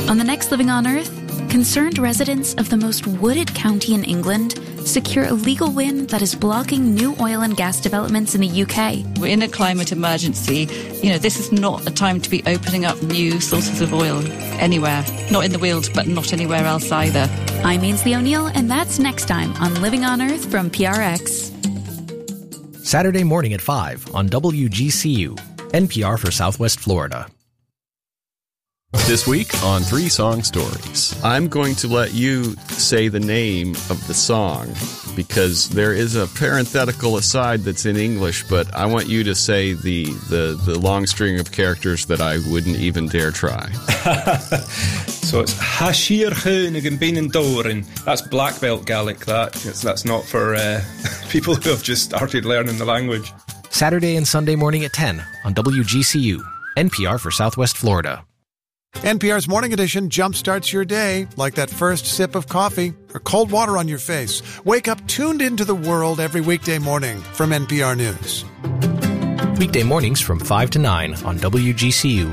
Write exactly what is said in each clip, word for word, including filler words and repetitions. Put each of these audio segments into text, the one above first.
On the next Living on Earth, concerned residents of the most wooded county in England secure a legal win that is blocking new oil and gas developments in the U K. We're in a climate emergency. You know, this is not a time to be opening up new sources of oil anywhere. Not in the Weald, but not anywhere else either. I'm Ainsley O'Neill, and that's next time on Living on Earth from P R X. Saturday morning at five on W G C U, N P R for Southwest Florida. This week on Three Song Stories. I'm going to let you say the name of the song because there is a parenthetical aside that's in English, but I want you to say the, the, the long string of characters that I wouldn't even dare try. So it's Hashir Chönig and Bean and Doran. That's black belt Gaelic, that. It's, that's not for uh, people who have just started learning the language. Saturday and Sunday morning at ten on W G C U, N P R for Southwest Florida. N P R's Morning Edition jumpstarts your day like that first sip of coffee or cold water on your face. Wake up tuned into the world every weekday morning from N P R News. Weekday mornings from five to nine on W G C U.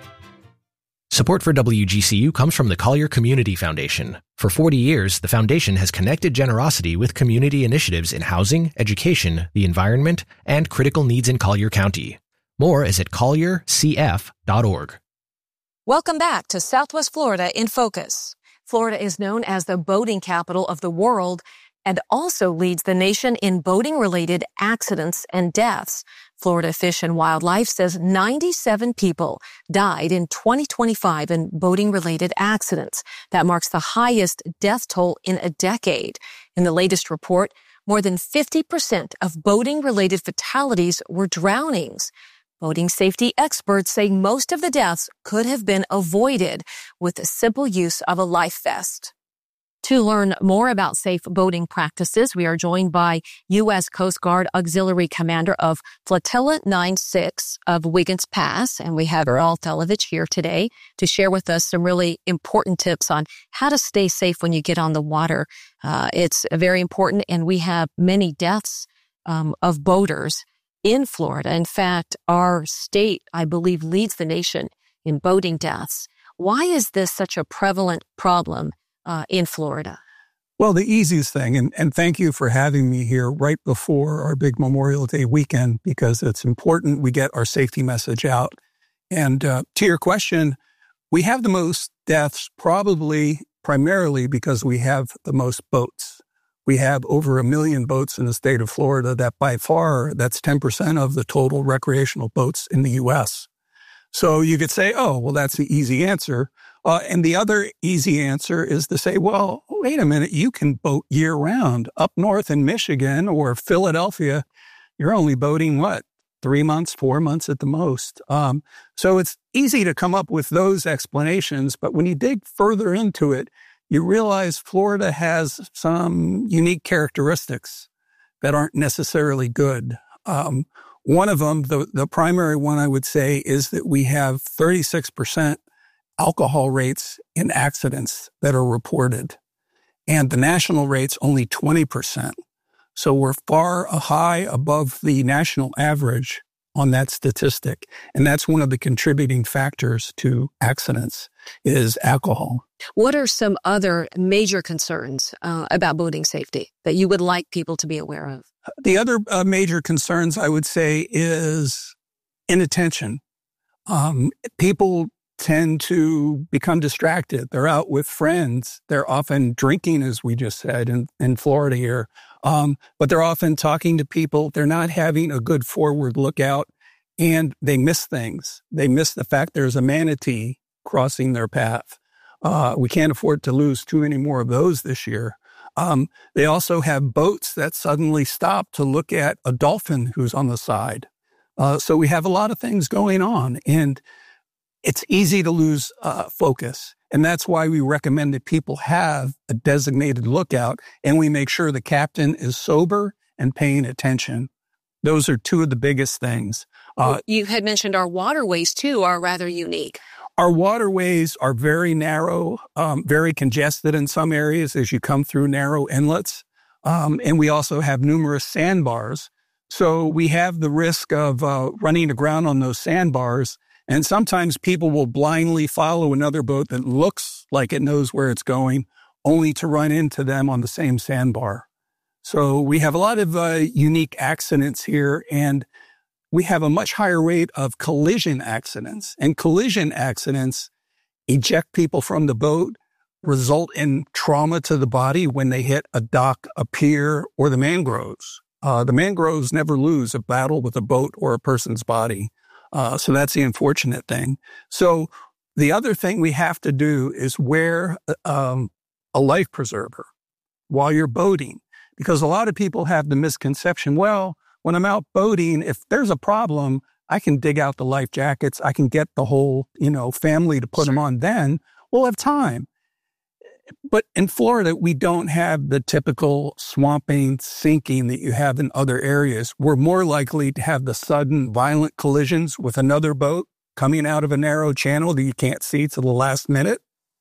Support for W G C U comes from the Collier Community Foundation. For forty years, the foundation has connected generosity with community initiatives in housing, education, the environment, and critical needs in Collier County. More is at collier c f dot org. Welcome back to Southwest Florida in Focus. Florida is known as the boating capital of the world and also leads the nation in boating-related accidents and deaths. Florida Fish and Wildlife says ninety-seven people died in twenty twenty-five in boating-related accidents. That marks the highest death toll in a decade. In the latest report, more than fifty percent of boating-related fatalities were drownings. Boating safety experts say most of the deaths could have been avoided with the simple use of a life vest. To learn more about safe boating practices, we are joined by U S Coast Guard Auxiliary Commander of Flotilla ninety-six of Wiggins Pass, and we have Earl Telovich here today to share with us some really important tips on how to stay safe when you get on the water. Uh, it's very important, and we have many deaths um, of boaters in Florida. In fact, our state, I believe, leads the nation in boating deaths. Why is this such a prevalent problem uh, in Florida? Well, the easiest thing, and, and thank you for having me here right before our big Memorial Day weekend, because it's important we get our safety message out. And uh, to your question, we have the most deaths probably primarily because we have the most boats. We have over a million boats in the state of Florida. That by far, that's ten percent of the total recreational boats in the U S. So you could say, oh, well, that's the easy answer. Uh, and the other easy answer is to say, well, wait a minute, you can boat year round. Up north in Michigan or Philadelphia, you're only boating, what, three months, four months at the most. Um, so it's easy to come up with those explanations. But when you dig further into it, you realize Florida has some unique characteristics that aren't necessarily good. Um, one of them, the, the primary one I would say, is that we have thirty-six percent alcohol rates in accidents that are reported. And the national rate's only twenty percent. So we're far high above the national average on that statistic. And that's one of the contributing factors to accidents is alcohol. What are some other major concerns uh, about boating safety that you would like people to be aware of? The other uh, major concerns, I would say, is inattention. Um, people tend to become distracted. They're out with friends. They're often drinking, as we just said, in, in Florida here. Um, but they're often talking to people. They're not having a good forward lookout, and they miss things. They miss the fact there's a manatee crossing their path. Uh, we can't afford to lose too many more of those this year. Um, they also have boats that suddenly stop to look at a dolphin who's on the side. Uh, so we have a lot of things going on, and it's easy to lose uh, focus. And that's why we recommend that people have a designated lookout, and we make sure the captain is sober and paying attention. Those are two of the biggest things. Uh, you had mentioned our waterways, too, are rather unique. Our waterways are very narrow, um, very congested in some areas as you come through narrow inlets. Um, and we also have numerous sandbars. So we have the risk of uh, running aground on those sandbars And sometimes people will blindly follow another boat that looks like it knows where it's going, only to run into them on the same sandbar. So we have a lot of uh, unique accidents here, and we have a much higher rate of collision accidents. And collision accidents eject people from the boat, result in trauma to the body when they hit a dock, a pier, or the mangroves. Uh, the mangroves never lose a battle with a boat or a person's body. Uh, so that's the unfortunate thing. So the other thing we have to do is wear um, a life preserver while you're boating, because a lot of people have the misconception, well, when I'm out boating, if there's a problem, I can dig out the life jackets. I can get the whole, you know, family to put them on. Then we'll have time. But in Florida, we don't have the typical swamping, sinking that you have in other areas. We're more likely to have the sudden, violent collisions with another boat coming out of a narrow channel that you can't see till the last minute,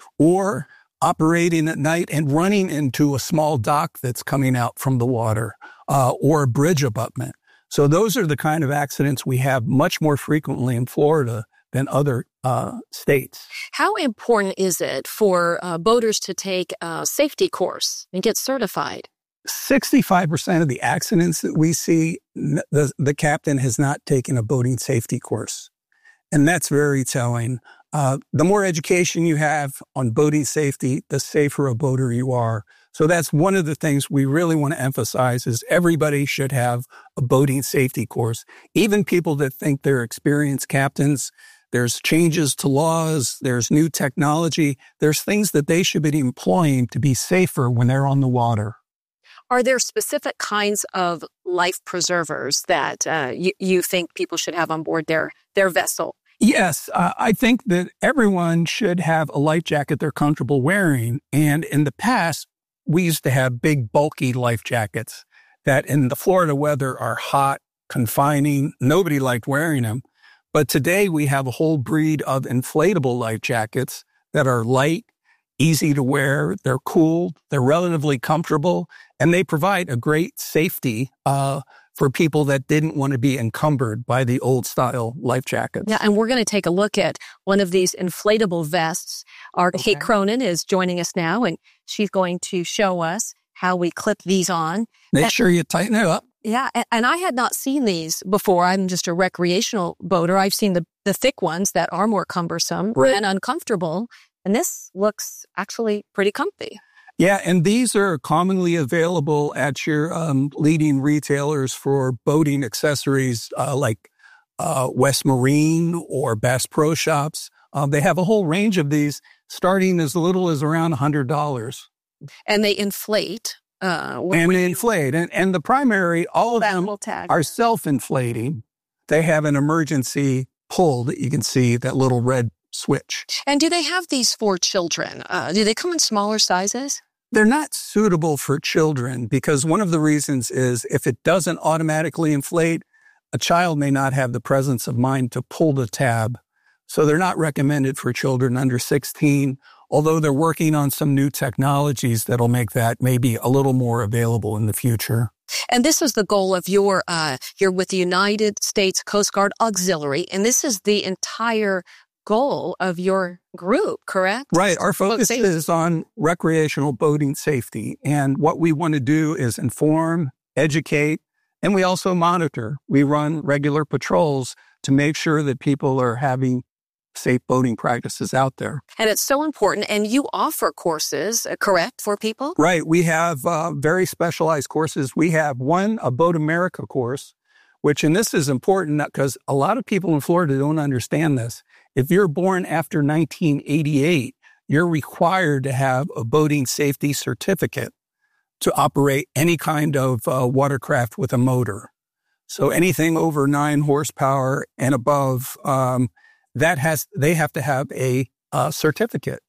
or operating at night and running into a small dock that's coming out from the water, uh, or a bridge abutment. So those are the kind of accidents we have much more frequently in Florida than other uh, states. How important is it for uh, boaters to take a safety course and get certified? sixty-five percent of the accidents that we see, the, the captain has not taken a boating safety course. And that's very telling. Uh, the more education you have on boating safety, the safer a boater you are. So that's one of the things we really want to emphasize is everybody should have a boating safety course. Even people that think they're experienced captains, there's changes to laws, there's new technology, there's things that they should be employing to be safer when they're on the water. Are there specific kinds of life preservers that uh, you, you think people should have on board their, their vessel? Yes, uh, I think that everyone should have a life jacket they're comfortable wearing. And in the past, we used to have big, bulky life jackets that in the Florida weather are hot, confining. Nobody liked wearing them. But today we have a whole breed of inflatable life jackets that are light, easy to wear, they're cool, they're relatively comfortable, and they provide a great safety uh, for people that didn't want to be encumbered by the old-style life jackets. Yeah, and we're going to take a look at one of these inflatable vests. Our okay. Kate Cronin is joining us now, and she's going to show us how we clip these on. Make and, sure you tighten it up. Yeah, and, and I had not seen these before. I'm just a recreational boater. I've seen the, the thick ones that are more cumbersome right. and uncomfortable, and this looks actually pretty comfy. Yeah, and these are commonly available at your um, leading retailers for boating accessories uh, like uh, West Marine or Bass Pro Shops. Um, they have a whole range of these starting as little as around one hundred dollars. And they inflate. Uh, and they inflate. And, and the primary, all of them are self-inflating. They have an emergency pull that you can see, that little red switch. And do they have these for children? Uh, do they come in smaller sizes? They're not suitable for children because one of the reasons is if it doesn't automatically inflate, a child may not have the presence of mind to pull the tab. So they're not recommended for children under sixteen, although they're working on some new technologies that'll make that maybe a little more available in the future. And this is the goal of your, uh, you're with the United States Coast Guard Auxiliary, and this is the entire goal of your group, correct? Right. Our focus is on recreational boating safety. And what we want to do is inform, educate, and we also monitor. We run regular patrols to make sure that people are having safe boating practices out there. And it's so important. And you offer courses, uh, correct, for people? Right. We have uh, very specialized courses. We have one, a Boat America course, which, and this is important because a lot of people in Florida don't understand this. If you're born after nineteen eighty-eight, you're required to have a boating safety certificate to operate any kind of uh, watercraft with a motor. So anything over nine horsepower and above, um, that has they have to have a uh, certificate.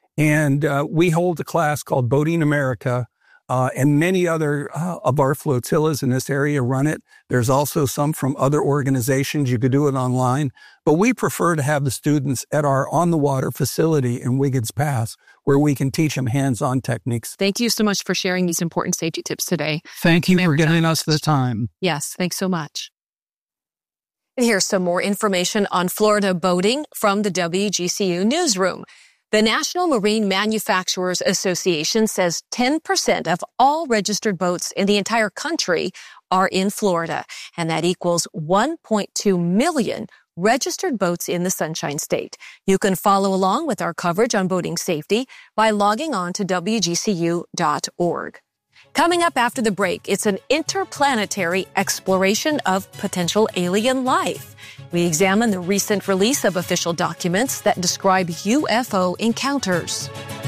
And uh, we hold a class called Boating America, uh, and many other uh, of our flotillas in this area run it. There's also some from other organizations. You could do it online. But we prefer to have the students at our on-the-water facility in Wiggins Pass, where we can teach them hands-on techniques. Thank you so much for sharing these important safety tips today. Thank you for giving us the time. Yes, thanks so much. And here's some more information on Florida boating from the W G C U newsroom. The National Marine Manufacturers Association says ten percent of all registered boats in the entire country are in Florida, and that equals one point two million registered boats in the Sunshine State. You can follow along with our coverage on boating safety by logging on to W G C U dot org. Coming up after the break, it's an interplanetary exploration of potential alien life. We examine the recent release of official documents that describe U F O encounters.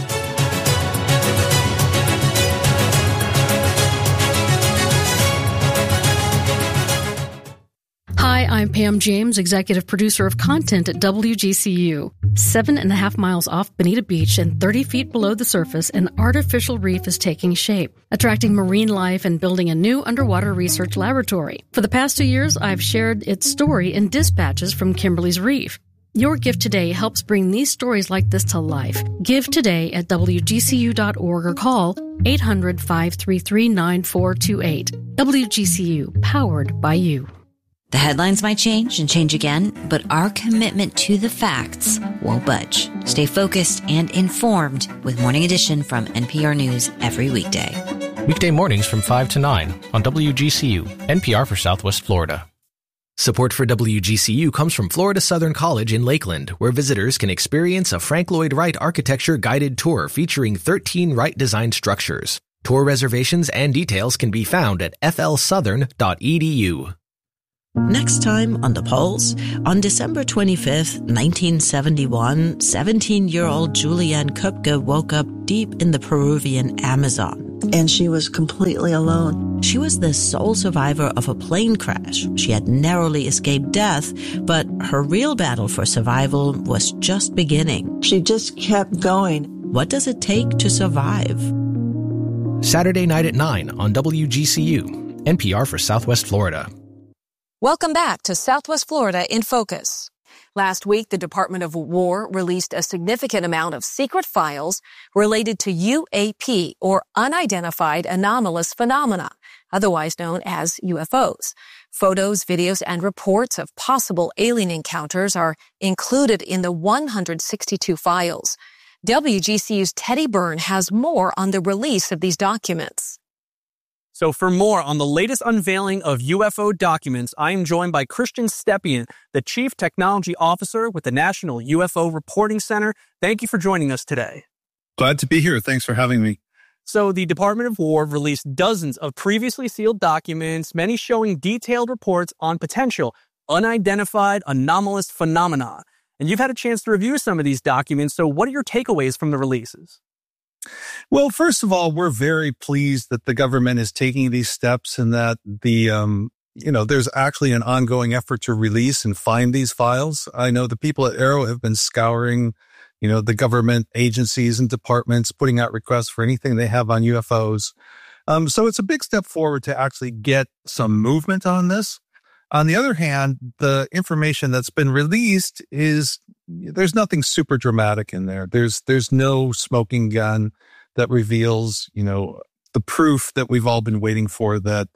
Hi, I'm Pam James, executive producer of content at W G C U. Seven and a half miles off Bonita Beach and thirty feet below the surface, an artificial reef is taking shape, attracting marine life and building a new underwater research laboratory. For the past two years, I've shared its story in dispatches from Kimberly's Reef. Your gift today helps bring these stories like this to life. Give today at W G C U dot org or call eight hundred, five three three, nine four two eight. W G C U, powered by you. The headlines might change and change again, but our commitment to the facts won't budge. Stay focused and informed with Morning Edition from N P R News every weekday. Weekday mornings from five to nine on W G C U, N P R for Southwest Florida. Support for W G C U comes from Florida Southern College in Lakeland, where visitors can experience a Frank Lloyd Wright architecture guided tour featuring thirteen Wright-designed structures. Tour reservations and details can be found at f l southern dot e d u. Next time on The Pulse, on December twenty-fifth, nineteen seventy-one, seventeen-year-old Julianne Kupke woke up deep in the Peruvian Amazon. And she was completely alone. She was the sole survivor of a plane crash. She had narrowly escaped death, but her real battle for survival was just beginning. She just kept going. What does it take to survive? Saturday night at nine on W G C U, N P R for Southwest Florida. Welcome back to Southwest Florida in Focus. Last week, the Department of War released a significant amount of secret files related to U A P, or Unidentified Anomalous Phenomena, otherwise known as U F Os. Photos, videos, and reports of possible alien encounters are included in the one hundred sixty-two files. W G C U's Teddy Byrne has more on the release of these documents. So for more on the latest unveiling of U F O documents, I am joined by Christian Stepien, the Chief Technology Officer with the National U F O Reporting Center. Thank you for joining us today. Glad to be here. Thanks for having me. So the Department of War released dozens of previously sealed documents, many showing detailed reports on potential unidentified anomalous phenomena. And you've had a chance to review some of these documents. So what are your takeaways from the releases? Well, first of all, we're very pleased that the government is taking these steps and that the, um, you know, there's actually an ongoing effort to release and find these files. I know the people at AARO have been scouring, you know, the government agencies and departments, putting out requests for anything they have on U F Os. Um, so it's a big step forward to actually get some movement on this. On the other hand, the information that's been released is, there's nothing super dramatic in there. There's, there's no smoking gun that reveals, you know, the proof that we've all been waiting for, that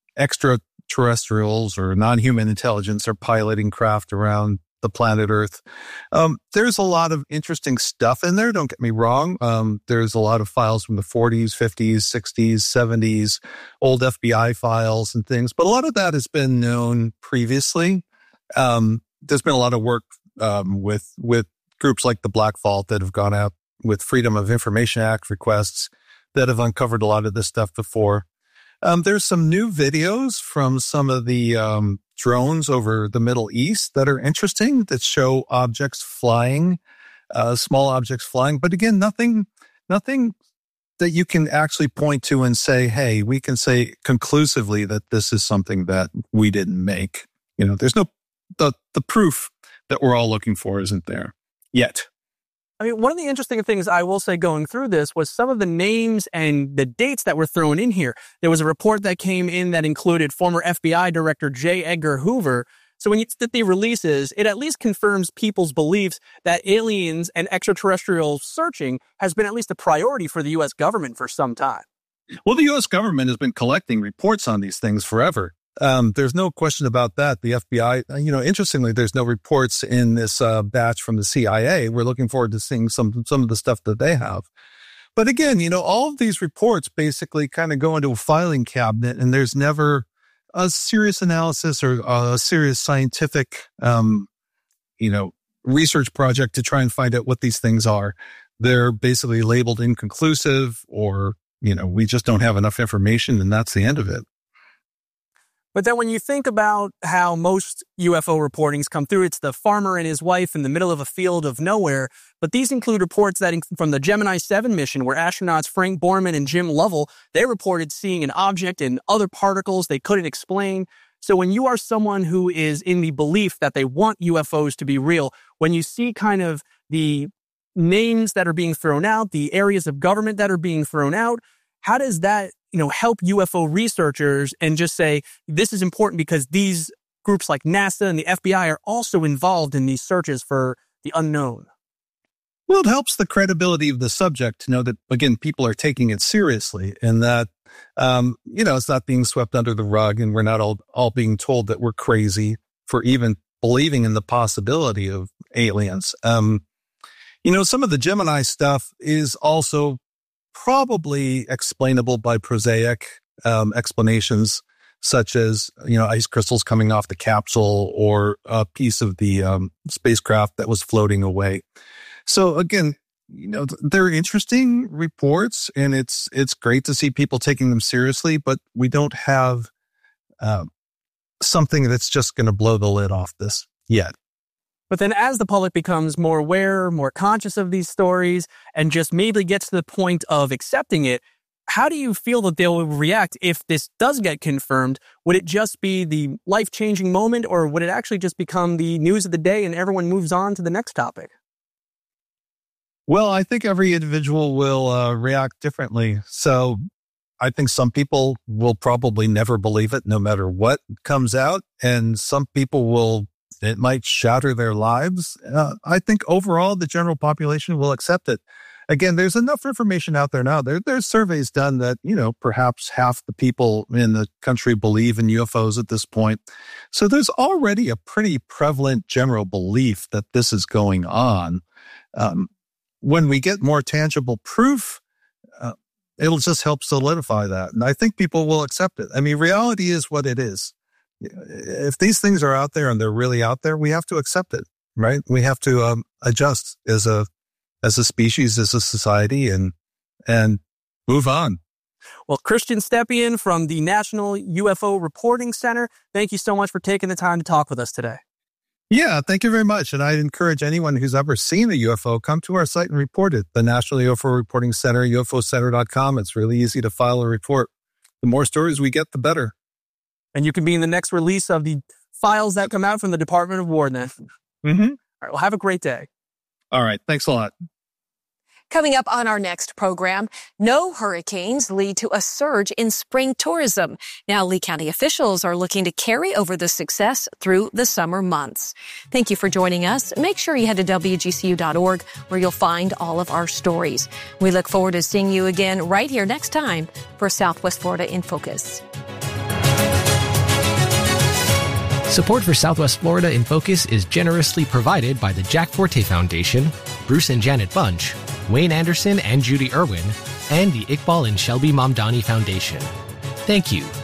extraterrestrials or non-human intelligence are piloting craft around the planet Earth. Um, there's a lot of interesting stuff in there. Don't get me wrong. Um, there's a lot of files from the forties, fifties, sixties, seventies, old F B I files and things, but a lot of that has been known previously. Um, there's been a lot of work um, with with groups like the Black Vault that have gone out with Freedom of Information Act requests that have uncovered a lot of this stuff before. Um, there's some new videos from some of the um, drones over the Middle East that are interesting, that show objects flying, uh, small objects flying. But again, nothing, nothing that you can actually point to and say, hey, we can say conclusively that this is something that we didn't make. You know, there's no, the, the proof that we're all looking for isn't there yet. I mean, one of the interesting things I will say going through this was some of the names and the dates that were thrown in here. There was a report that came in that included former F B I Director J. Edgar Hoover. So when you look at the releases, it at least confirms people's beliefs that aliens and extraterrestrial searching has been at least a priority for the U S government for some time. Well, the U S government has been collecting reports on these things forever. Um, there's no question about that. The F B I, you know, interestingly, there's no reports in this uh, batch from the C I A. We're looking forward to seeing some some of the stuff that they have. But again, you know, all of these reports basically kind of go into a filing cabinet, and there's never a serious analysis or a serious scientific, um, you know, research project to try and find out what these things are. They're basically labeled inconclusive, or, you know, we just don't have enough information, and that's the end of it. But then when you think about how most U F O reportings come through, it's the farmer and his wife in the middle of a field of nowhere. But these include reports that inc- from the Gemini seven mission, where astronauts Frank Borman and Jim Lovell, they reported seeing an object and other particles they couldn't explain. So when you are someone who is in the belief that they want U F Os to be real, when you see kind of the names that are being thrown out, the areas of government that are being thrown out, how does that, you know, help U F O researchers and just say, this is important because these groups like NASA and the F B I are also involved in these searches for the unknown? Well, it helps the credibility of the subject to know that, again, people are taking it seriously, and that, um, you know, it's not being swept under the rug, and we're not all, all being told that we're crazy for even believing in the possibility of aliens. Um, you know, some of the Gemini stuff is also probably explainable by prosaic um, explanations, such as, you know, ice crystals coming off the capsule or a piece of the um, spacecraft that was floating away. So again, you know, they're interesting reports, and it's it's great to see people taking them seriously, but we don't have uh, something that's just going to blow the lid off this yet. But then as the public becomes more aware, more conscious of these stories, and just maybe gets to the point of accepting it, how do you feel that they'll react if this does get confirmed? Would it just be the life-changing moment, or would it actually just become the news of the day and everyone moves on to the next topic? Well, I think every individual will uh, react differently. So I think some people will probably never believe it no matter what comes out, and some people will, it might shatter their lives. Uh, I think overall, the general population will accept it. Again, there's enough information out there now. There, there's surveys done that, you know, perhaps half the people in the country believe in U F Os at this point. So there's already a pretty prevalent general belief that this is going on. Um, when we get more tangible proof, uh, it'll just help solidify that. And I think people will accept it. I mean, reality is what it is. If these things are out there and they're really out there, we have to accept it, right? We have to um, adjust as a as a species, as a society, and and move on. Well, Christian Stepien from the National U F O Reporting Center, thank you so much for taking the time to talk with us today. Yeah, thank you very much. And I'd encourage anyone who's ever seen a U F O, come to our site and report it. The National U F O Reporting Center, U F O center dot com. It's really easy to file a report. The more stories we get, the better. And you can be in the next release of the files that come out from the Department of War then. Mm-hmm. All right, well, have a great day. All right, thanks a lot. Coming up on our next program, no hurricanes lead to a surge in spring tourism. Now, Lee County officials are looking to carry over the success through the summer months. Thank you for joining us. Make sure you head to W G C U dot org where you'll find all of our stories. We look forward to seeing you again right here next time for Southwest Florida in Focus. Support for Southwest Florida in Focus is generously provided by the Jack Forte Foundation, Bruce and Janet Bunch, Wayne Anderson and Judy Irwin, and the Iqbal and Shelby Mamdani Foundation. Thank you.